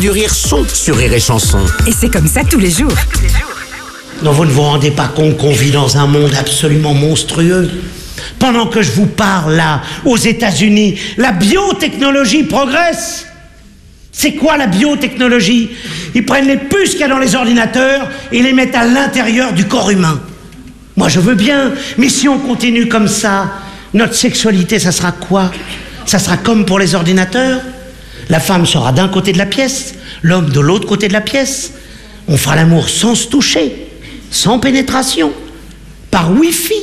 du rire sont sur Rire et Chanson. Et c'est comme ça tous les jours. Non, vous ne vous rendez pas compte qu'on vit dans un monde absolument monstrueux. Pendant que je vous parle là, aux États-Unis, la biotechnologie progresse. C'est quoi la biotechnologie? Ils prennent les puces qu'il y a dans les ordinateurs et les mettent à l'intérieur du corps humain. Moi je veux bien, mais si on continue comme ça, notre sexualité, ça sera quoi? Ça sera comme pour les ordinateurs? La femme sera d'un côté de la pièce, l'homme de l'autre côté de la pièce. On fera l'amour sans se toucher, sans pénétration, par Wi-Fi.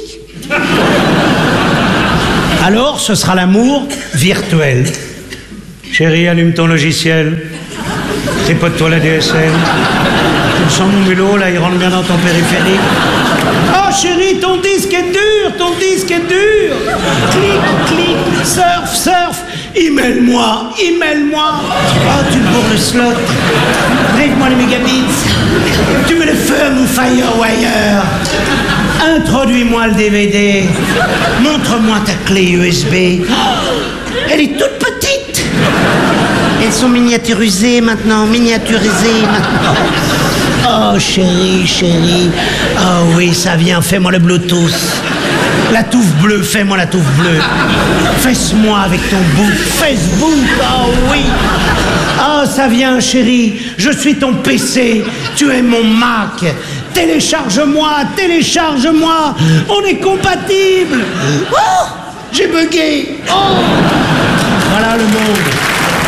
Alors ce sera l'amour virtuel. Chérie, allume ton logiciel. Tripote-toi la DSL. Tu sens mon mulot, là, il rentre bien dans ton périphérique. Oh chérie, ton disque est dur, ton disque est dur. Clic, clic, surf, surf. Email-moi, email-moi. Oh, tu me bourres le slot. Drive-moi les mégabits. Tu me le fais, mon Firewire. Introduis-moi le DVD. Montre-moi ta clé USB. Oh, elle est toute petite. Elles sont miniaturisées maintenant, Oh chérie, chérie. Oh oui, ça vient, fais-moi le Bluetooth. La touffe bleue, fais-moi la touffe bleue. Fesse-moi avec ton bout. Facebook, oh oui. Oh, ça vient, chérie. Je suis ton PC. Tu es mon Mac. Télécharge-moi, télécharge-moi. On est compatibles. Oh, j'ai bugué. Oh, voilà le monde.